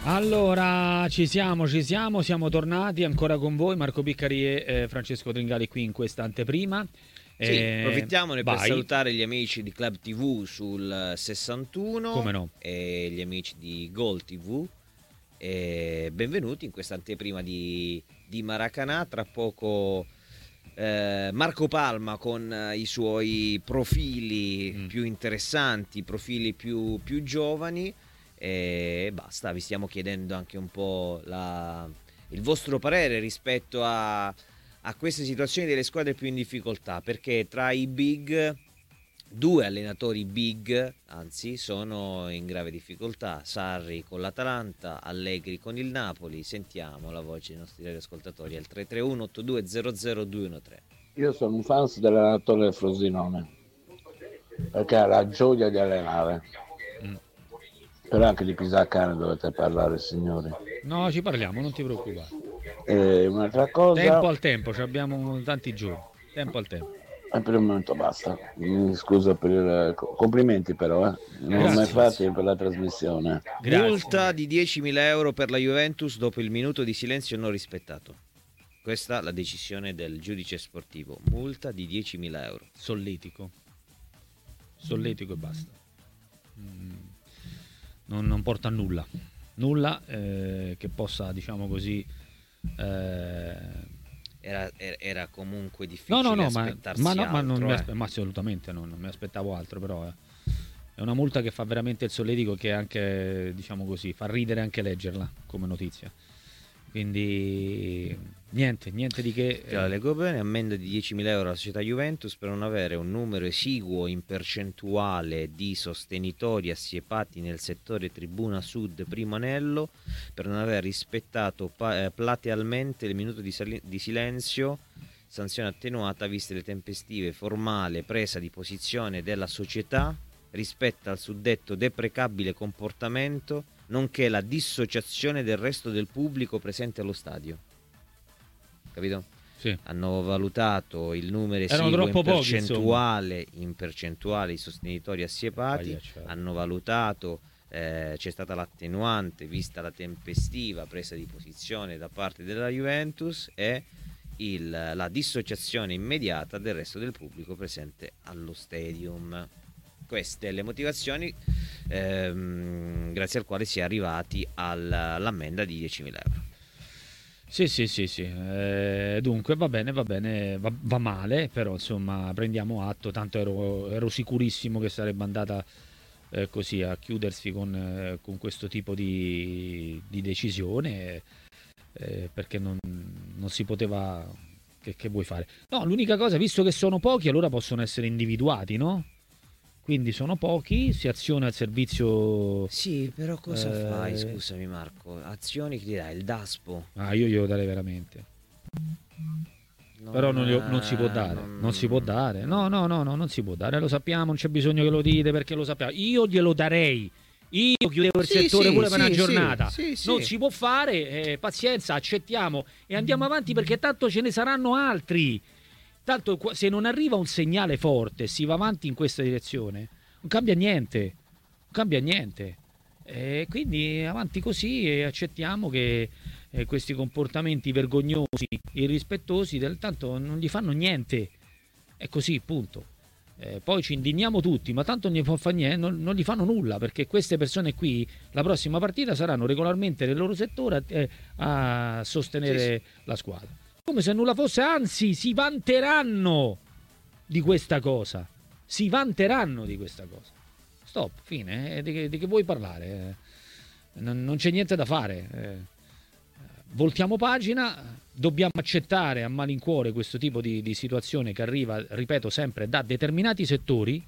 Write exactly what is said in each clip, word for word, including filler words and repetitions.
Allora, ci siamo, ci siamo, siamo tornati ancora con voi, Marco Piccari e eh, Francesco Tringali qui in questa anteprima. Sì, Eh, approfittiamone per vai, salutare gli amici di Club T V sul come sessantuno no. e gli amici di Gol T V. E benvenuti in questa anteprima di, di Maracanã. Tra poco eh, Marco Palma con eh, i suoi profili Mm. più interessanti, profili più, più giovani. E basta, vi stiamo chiedendo anche un po' la, il vostro parere rispetto a, a queste situazioni delle squadre più in difficoltà, perché tra i big, due allenatori big, anzi, sono in grave difficoltà: Sarri con l'Atalanta, Allegri con il Napoli. Sentiamo la voce dei nostri ascoltatori al tre tre uno otto due zero zero due uno tre. Io sono un fan dell'allenatore del Frosinone perché ha la gioia di allenare. Mm. Però anche di Pisacane dovete parlare, signori. No, ci parliamo, non ti preoccupare. E un'altra cosa, Tempo al tempo, ci abbiamo tanti giorni. Tempo al tempo. e per il momento basta. Mi scuso per il complimenti, però, eh. Non ho mai Grazie. fatti per la trasmissione. Grazie. Multa di diecimila euro per la Juventus dopo il minuto di silenzio non rispettato. Questa la decisione del giudice sportivo. Multa di diecimila euro. Solletico. Solletico e basta. Mm. Non, non porta a nulla. Nulla eh, che possa, diciamo così... Eh... Era, era, era comunque difficile No, no, no, ma, aspettarsi ma, no, ma, non altro, mi eh. aspe- ma assolutamente no, non mi aspettavo altro, però eh. È una multa che fa veramente il solletico, che anche, diciamo così, fa ridere anche leggerla come notizia. Quindi niente, niente di che. La leggo bene: ammenda di diecimila euro alla società Juventus per non avere un numero esiguo in percentuale di sostenitori assiepati nel settore tribuna sud primo anello, per non aver rispettato pa- eh, platealmente il minuto di, sali- di silenzio, sanzione attenuata viste le tempestive formale presa di posizione della società rispetto al suddetto deprecabile comportamento, nonché la dissociazione del resto del pubblico presente allo stadio. Capito? Sì. Hanno valutato il numero Erano esiguo in troppo pochi, percentuale, in percentuale i sostenitori assiepati. Pagliacciato. Hanno valutato, eh, c'è stata l'attenuante vista la tempestiva presa di posizione da parte della Juventus e il, la dissociazione immediata del resto del pubblico presente allo stadium. Queste le motivazioni ehm, grazie al quale si è arrivati alla, all'ammenda di diecimila euro. Sì, sì, sì, sì. Eh, dunque va bene, va bene, va, va male, però insomma prendiamo atto, tanto ero, ero sicurissimo che sarebbe andata eh, così a chiudersi con, eh, con questo tipo di, di decisione, eh, perché non, non si poteva... Che, che vuoi fare? No, l'unica cosa, visto che sono pochi, allora possono essere individuati, no? Quindi sono pochi, si aziona il servizio. Sì, però cosa eh, fai? Scusami Marco, azioni che ti dai? Il DASPO? Ah, io glielo darei veramente. Non, Però non, glielo- non si può dare, non- non si può dare. No, no, no, no, non si può dare. Lo sappiamo, non c'è bisogno che lo dite perché lo sappiamo. Io glielo darei. Io chiudevo il Sì, settore sì, pure per sì, una giornata. sì, sì, Non sì. si può fare, eh, pazienza, accettiamo e andiamo avanti perché tanto ce ne saranno altri. Tanto qua- se non arriva un segnale forte, si va avanti in questa direzione, non cambia niente. Non cambia niente. E quindi avanti così e accettiamo che eh, questi comportamenti vergognosi, irrispettosi, del tanto non gli fanno niente. È così, punto. Eh, poi ci indigniamo tutti, ma tanto non gli, fa niente, non, non gli fanno nulla, perché queste persone qui la prossima partita saranno regolarmente nel loro settore eh, a sostenere Sì, la squadra. Come se nulla fosse, anzi si vanteranno di questa cosa. Si vanteranno di questa cosa. Stop, fine. Eh, di, che, di che vuoi parlare? Eh, non, non c'è niente da fare. Eh, voltiamo pagina. Dobbiamo accettare a malincuore questo tipo di, di situazione che arriva, ripeto sempre, da determinati settori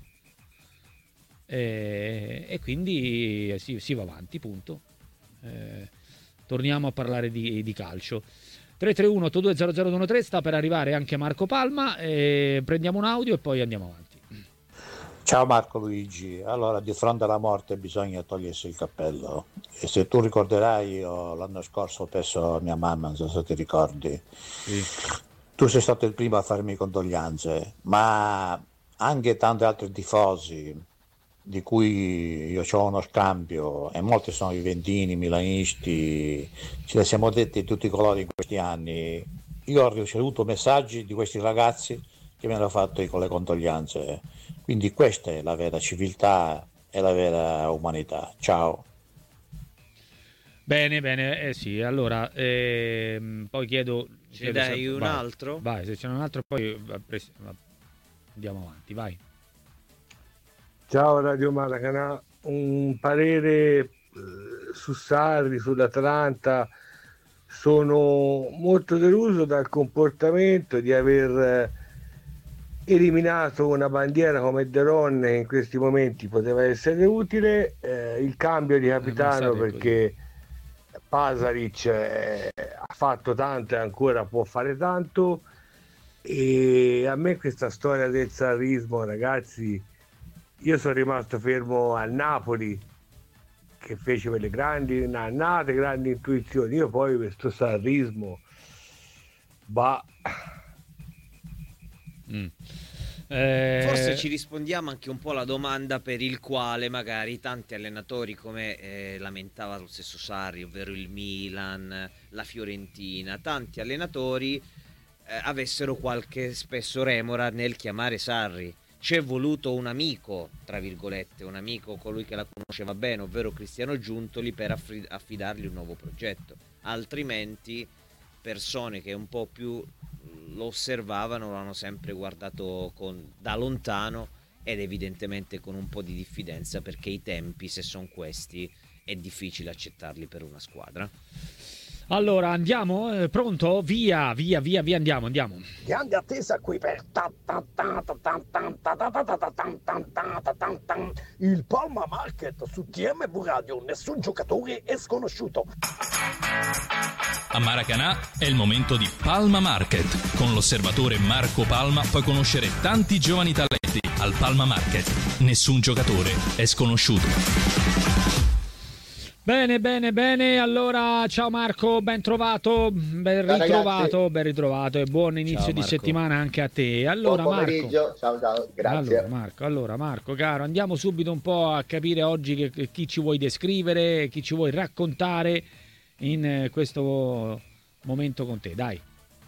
eh, e quindi eh, si, si va avanti, punto. Eh, torniamo a parlare di, di calcio. tre tre uno otto due zero zero uno tre, sta per arrivare anche Marco Palma, eh, prendiamo un audio e poi andiamo avanti. Ciao Marco Luigi, allora di fronte alla morte bisogna togliersi il cappello e se tu ricorderai io l'anno scorso ho perso mia mamma, non so se ti ricordi, Sì. tu sei stato il primo a farmi condoglianze, ma anche tanti altri tifosi di cui io ho uno scambio e molti sono juventini, milanisti, ce le siamo detti di tutti i colori in questi anni. Io ho ricevuto messaggi di questi ragazzi che mi hanno fatto con le condoglianze, quindi questa è la vera civiltà e la vera umanità. Ciao. Bene, bene, eh sì, allora ehm, poi chiedo... Ce chiedo dai se- un vai, altro? Vai, se c'è un altro poi va pres- va- andiamo avanti, vai. Ciao Radio Maracanà, un parere eh, su Sarri, sull'Atalanta. Sono molto deluso dal comportamento di aver eh, eliminato una bandiera come De Ronne. In questi momenti poteva essere utile eh, il cambio di capitano, state perché Pasalic eh, ha fatto tanto e ancora può fare tanto, e a me questa storia del sarrismo, ragazzi, io sono rimasto fermo al Napoli che fece quelle grandi annate, grandi intuizioni. Io poi questo sarrismo, bah, Mm. Eh, Forse ci rispondiamo anche un po' alla domanda per il quale magari tanti allenatori, come eh, lamentava lo stesso Sarri, ovvero il Milan, la Fiorentina, tanti allenatori eh, avessero qualche spesso remora nel chiamare Sarri. C'è voluto un amico, tra virgolette, un amico, colui che la conosceva bene, ovvero Cristiano Giuntoli, per affri- affidargli un nuovo progetto. Altrimenti persone che un po' più lo osservavano l'hanno sempre guardato con, da lontano, ed evidentemente con un po' di diffidenza, perché i tempi, se sono questi, è difficile accettarli per una squadra. Allora andiamo, eh, pronto? Via, via, via, via, andiamo, andiamo. Grande attesa qui per ta ta ta ta ta ta ta ta ta ta ta ta ta ta ta ta. Il Palma Market su T M V Radio. Nessun giocatore è sconosciuto. A Maracanã è il momento di Palma Market. Con l'osservatore Marco Palma puoi conoscere tanti giovani talenti. Al Palma Market nessun giocatore è sconosciuto. Bene, bene, bene. Allora, ciao Marco, ben trovato, ben Ciao, ritrovato, ragazzi. ben ritrovato e buon inizio Ciao, di Marco. settimana anche a te. Allora, Buon Marco. pomeriggio, ciao ciao, grazie. Allora Marco, allora Marco, caro, andiamo subito un po' a capire oggi che, che- chi ci vuoi descrivere, chi ci vuoi raccontare in eh, questo momento con te, dai.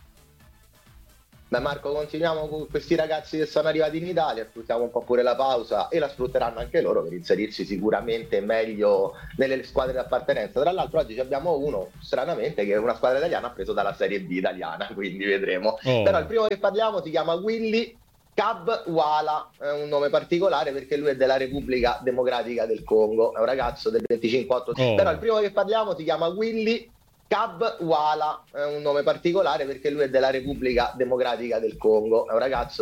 Beh Marco, continuiamo con questi ragazzi che sono arrivati in Italia, sfruttiamo un po' pure la pausa e la sfrutteranno anche loro per inserirsi sicuramente meglio nelle squadre di appartenenza. Tra l'altro oggi ci abbiamo uno, stranamente, che è una squadra italiana ha preso dalla Serie B italiana, quindi vedremo. Oh. Però il primo che parliamo si chiama Willy Kabwala, è un nome particolare perché lui è della Repubblica Democratica del Congo, è un ragazzo del venticinque otto. Oh. Però il primo che parliamo si chiama Willy Kabwala, è un nome particolare perché lui è della Repubblica Democratica del Congo, è un ragazzo